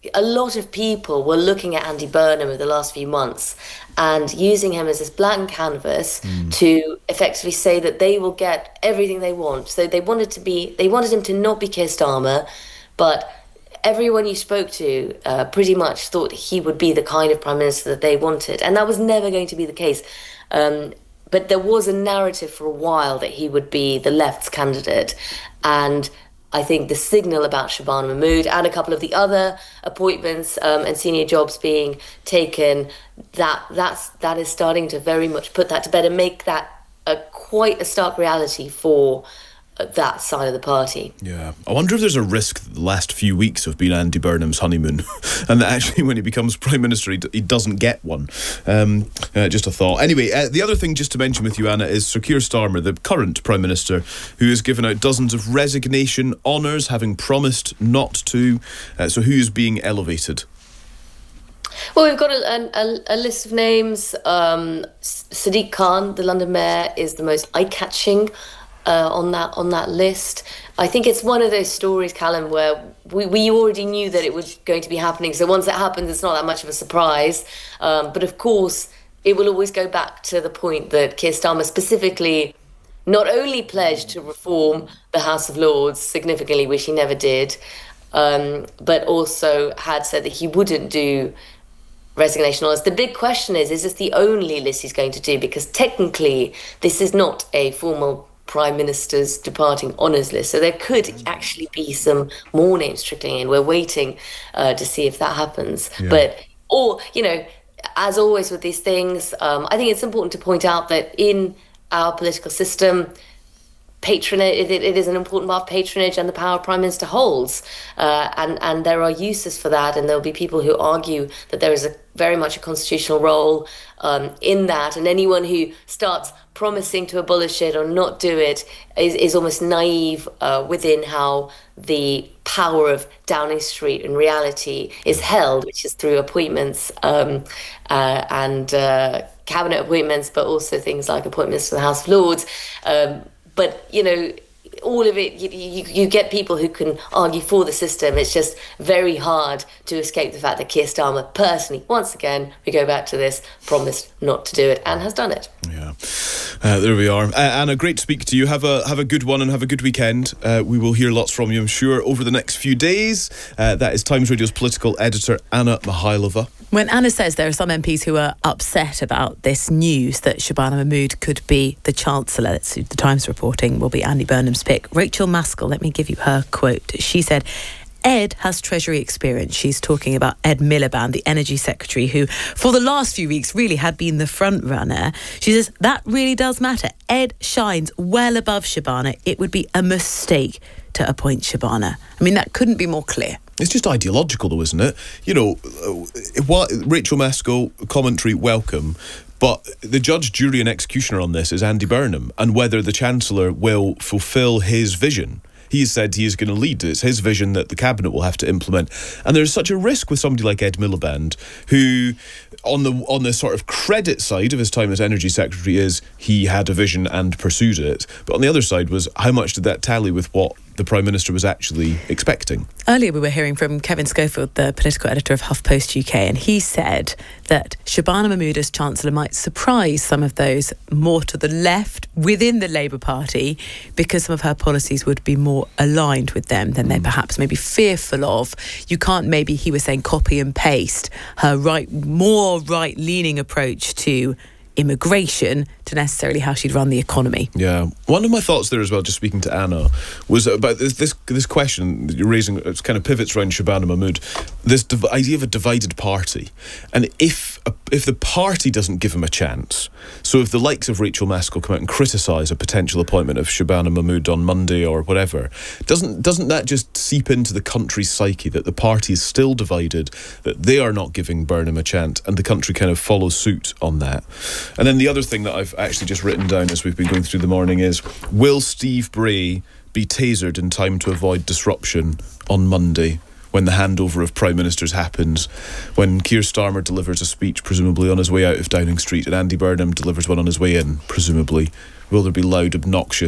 a lot of people were looking at Andy Burnham over the last few months and using him as this blank canvas mm. to effectively say that they will get everything they want. So they wanted to be, they wanted him to not be Keir Starmer, but everyone you spoke to uh, pretty much thought he would be the kind of Prime Minister that they wanted. And that was never going to be the case. Um, but there was a narrative for a while that he would be the left's candidate. And I think the signal about Shabana Mahmood and a couple of the other appointments um, and senior jobs being taken, that that's that is starting to very much put that to bed and make that a, quite a stark reality for that side of the party. Yeah. I wonder if there's a risk that the last few weeks have been Andy Burnham's honeymoon and that actually when he becomes Prime Minister he, d- he doesn't get one. Um, uh, just a thought. Anyway, uh, the other thing just to mention with you, Anna, is Sir Keir Starmer, the current Prime Minister, who has given out dozens of resignation honours, having promised not to. Uh, so who is being elevated? Well, we've got a, a, a list of names. Um, Sadiq Khan, the London Mayor, is the most eye-catching Uh, on that on that list. I think it's one of those stories, Callum, where we, we already knew that it was going to be happening. So once it happens, it's not that much of a surprise. Um, but of course, it will always go back to the point that Keir Starmer specifically not only pledged to reform the House of Lords significantly, which he never did, um, but also had said that he wouldn't do resignation honours. The big question is, is this the only list he's going to do? Because technically, this is not a formal Prime Minister's departing honours list. So there could actually be some more names trickling in. We're waiting uh, to see if that happens. Yeah. But, or, you know, as always with these things, um, I think it's important to point out that in our political system, patronage, it, it is an important part of patronage and the power Prime Minister holds. Uh, and, and there are uses for that. And there'll be people who argue that there is a very much a constitutional role um, in that. And anyone who starts promising to abolish it or not do it is, is almost naive uh, within how the power of Downing Street in reality is held, which is through appointments um, uh, and uh, cabinet appointments, but also things like appointments to the House of Lords. Um, but, you know, all of it, you, you, you get people who can argue for the system. It's just very hard to escape the fact that Keir Starmer personally, once again, we go back to this, promised not to do it and has done it. Yeah, uh, there we are. Uh, Anna, great to speak to you. Have a have a good one and have a good weekend. Uh, we will hear lots from you, I'm sure, over the next few days. Uh, that is Times Radio's political editor, Anna Mihailova. When Anna says there are some M Ps who are upset about this news that Shabana Mahmood could be the Chancellor, that's the Times reporting, will be Andy Burnham's pick. Rachel Maskell, let me give you her quote. She said, Ed has Treasury experience. She's talking about Ed Miliband, the Energy Secretary, who for the last few weeks really had been the front runner. She says, that really does matter. Ed shines well above Shabana. It would be a mistake to appoint Shabana. I mean, that couldn't be more clear. It's just ideological, though, isn't it? You know, what Rachel Maskell commentary, welcome. But the judge, jury and executioner on this is Andy Burnham, and whether the Chancellor will fulfil his vision. He has said he is going to lead. It's his vision that the Cabinet will have to implement. And there's such a risk with somebody like Ed Miliband, who, on the on the sort of credit side of his time as Energy Secretary, is he had a vision and pursued it. But on the other side was, how much did that tally with what the Prime Minister was actually expecting? Earlier we were hearing from Kevin Schofield, the political editor of HuffPost U K, and he said that Shabana Mahmood as Chancellor might surprise some of those more to the left within the Labour Party because some of her policies would be more aligned with them than they're perhaps maybe fearful of. You can't maybe, he was saying, copy and paste her right, more right-leaning approach to immigration to necessarily how she'd run the economy. Yeah. One of my thoughts there as well, just speaking to Anna, was about this this, this question that you're raising. It kind of pivots around Shabana Mahmood, this div- idea of a divided party. And if a, if the party doesn't give him a chance, so if the likes of Rachel Maskell come out and criticise a potential appointment of Shabana Mahmood on Monday or whatever, doesn't doesn't that just seep into the country's psyche that the party is still divided, that they are not giving Burnham a chance, and the country kind of follows suit on that? And then the other thing that I've actually just written down as we've been going through the morning is, will Steve Bray be tasered in time to avoid disruption on Monday when the handover of Prime Ministers happens, when Keir Starmer delivers a speech presumably on his way out of Downing Street and Andy Burnham delivers one on his way in, presumably? Will there be loud, obnoxious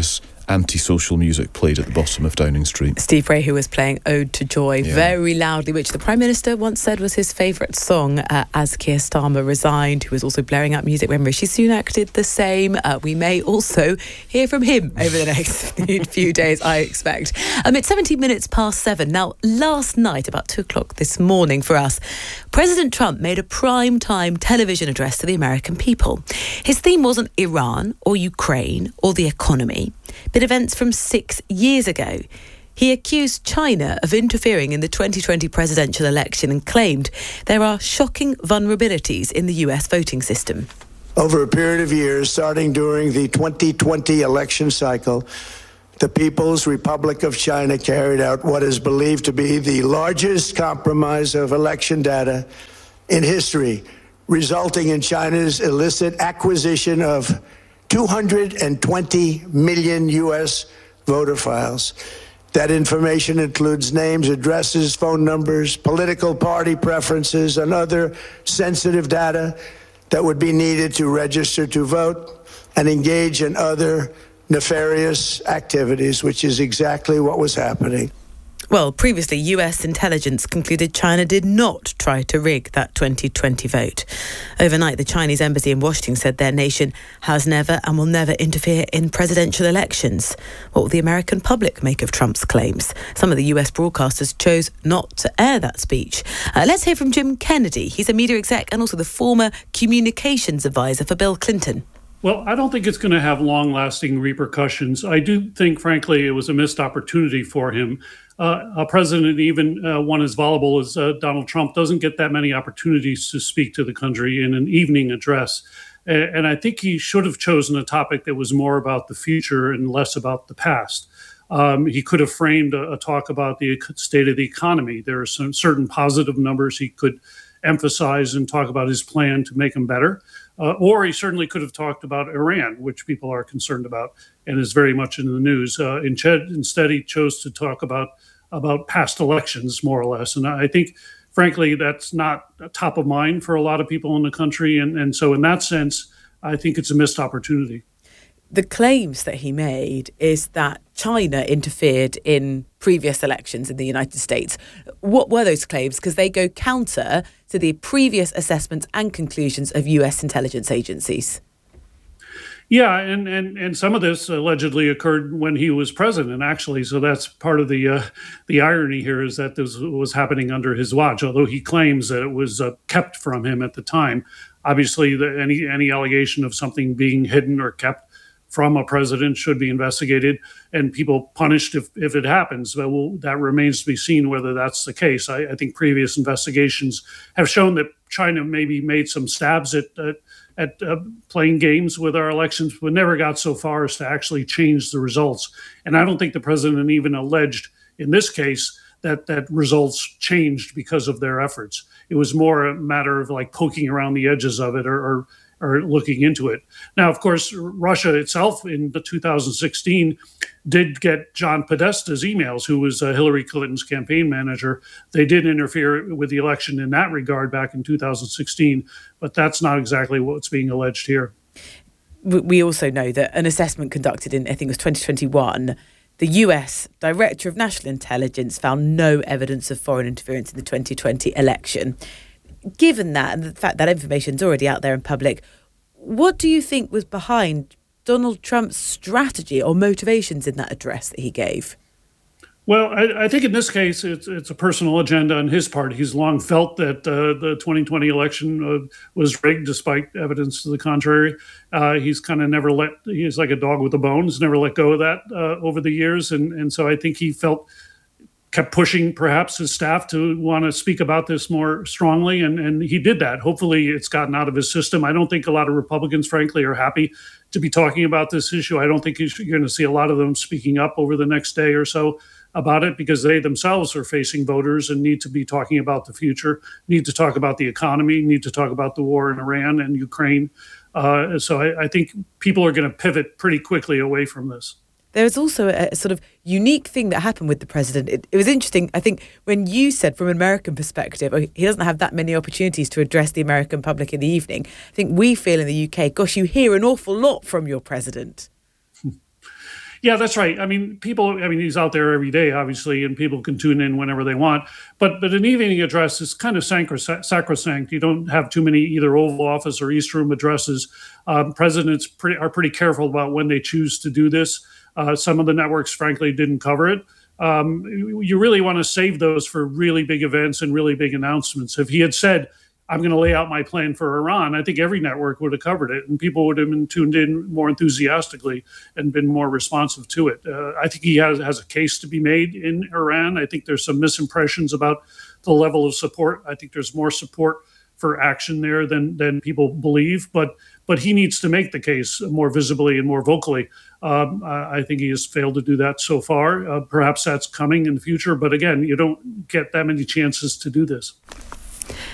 antisocial music played at the bottom of Downing Street. Steve Ray, who was playing Ode to Joy yeah. very loudly, which the Prime Minister once said was his favourite song uh, as Keir Starmer resigned, who was also blaring out music when Rishi Sunak did the same. Uh, we may also hear from him over the next few days, I expect. Um, it's seventeen minutes past seven. Now, last night, about two o'clock this morning for us, President Trump made a prime-time television address to the American people. His theme wasn't Iran or Ukraine or the economy, but events from six years ago. He accused China of interfering in the twenty twenty presidential election and claimed there are shocking vulnerabilities in the U S voting system. Over a period of years, starting during the twenty twenty election cycle, the People's Republic of China carried out what is believed to be the largest compromise of election data in history, resulting in China's illicit acquisition of two hundred twenty million U S voter files. That information includes names, addresses, phone numbers, political party preferences, and other sensitive data that would be needed to register to vote and engage in other nefarious activities, which is exactly what was happening. Well, previously, U S intelligence concluded China did not try to rig that twenty twenty vote. Overnight, the Chinese embassy in Washington said their nation has never and will never interfere in presidential elections. What will the American public make of Trump's claims? Some of the U S broadcasters chose not to air that speech. Uh, let's hear from Jim Kennedy. He's a media exec and also the former communications advisor for Bill Clinton. Well, I don't think it's going to have long-lasting repercussions. I do think, frankly, it was a missed opportunity for him. Uh, a president, even uh, one as volatile as uh, Donald Trump, doesn't get that many opportunities to speak to the country in an evening address. And, and I think he should have chosen a topic that was more about the future and less about the past. Um, he could have framed a, a talk about the state of the economy. There are some certain positive numbers he could emphasize and talk about his plan to make them better. Uh, or he certainly could have talked about Iran, which people are concerned about and is very much in the news. Uh, instead, he chose to talk about about past elections, more or less. And I think, frankly, that's not top of mind for a lot of people in the country. And, and so in that sense, I think it's a missed opportunity. The claims that he made is that China interfered in previous elections in the United States. What were those claims? Because they go counter to the previous assessments and conclusions of U S intelligence agencies. Yeah, and, and, and some of this allegedly occurred when he was president, actually. So that's part of the uh, the irony here, is that this was happening under his watch, although he claims that it was uh, kept from him at the time. Obviously, the, any any allegation of something being hidden or kept from a president should be investigated and people punished if, if it happens. But we'll, that remains to be seen whether that's the case. I, I think previous investigations have shown that China maybe made some stabs at at, at uh, playing games with our elections, but never got so far as to actually change the results. And I don't think the president even alleged in this case that that results changed because of their efforts. It was more a matter of like poking around the edges of it or, or or looking into it. Now, of course, Russia itself in the two thousand sixteen did get John Podesta's emails, who was uh, Hillary Clinton's campaign manager. They did interfere with the election in that regard back in two thousand sixteen, but that's not exactly what's being alleged here. We also know that an assessment conducted in, I think it was twenty twenty-one, the U S Director of National Intelligence found no evidence of foreign interference in the twenty twenty election. Given that, and the fact that information is already out there in public, what do you think was behind Donald Trump's strategy or motivations in that address that he gave? Well, I, I think in this case, it's it's a personal agenda on his part. He's long felt that uh, the twenty twenty election uh, was rigged, despite evidence to the contrary. Uh, he's kind of never let, he's like a dog with a bone, he's never let go of that uh, over the years. And, and so I think he felt, kept pushing perhaps his staff to want to speak about this more strongly. And, and he did that. Hopefully it's gotten out of his system. I don't think a lot of Republicans, frankly, are happy to be talking about this issue. I don't think you're going to see a lot of them speaking up over the next day or so about it, because they themselves are facing voters and need to be talking about the future, need to talk about the economy, need to talk about the war in Iran and Ukraine. Uh, so I, I think people are going to pivot pretty quickly away from this. There was also a, a sort of unique thing that happened with the president. It, it was interesting, I think, when you said from an American perspective, oh, he doesn't have that many opportunities to address the American public in the evening. I think we feel in the U K, gosh, you hear an awful lot from your president. Yeah, that's right. I mean, people, I mean, he's out there every day, obviously, and people can tune in whenever they want. But but an evening address is kind of sacrosanct. You don't have too many either Oval Office or East Room addresses. Um, presidents pretty, are pretty careful about when they choose to do this. Uh, some of the networks, frankly, didn't cover it. Um, you really want to save those for really big events and really big announcements. If he had said, I'm going to lay out my plan for Iran, I think every network would have covered it, and people would have been tuned in more enthusiastically and been more responsive to it. Uh, I think he has, has a case to be made in Iran. I think there's some misimpressions about the level of support. I think there's more support for action there than than people believe, but but he needs to make the case more visibly and more vocally. Um, I, I think he has failed to do that so far. Uh, perhaps that's coming in the future, but again, you don't get that many chances to do this.